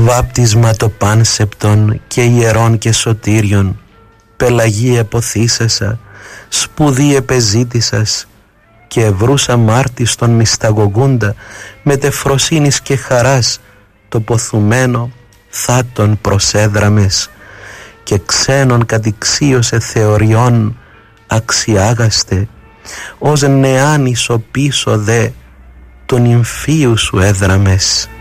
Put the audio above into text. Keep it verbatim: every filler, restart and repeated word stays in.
βάπτισμα το πάνσεπτον και ιερών και σωτήριον, πελαγή εποθήσασα, σπουδή επεζήτησας, και ευρούσα μάρτιστον μυσταγωγούντα, με τεφροσύνης και χαράς, το ποθουμένο θάτων προσέδραμες, και ξένων κατηξίωσε θεωριών αξιάγαστε, ως νεάνισο πίσω δε του νυμφίου σου έδραμες.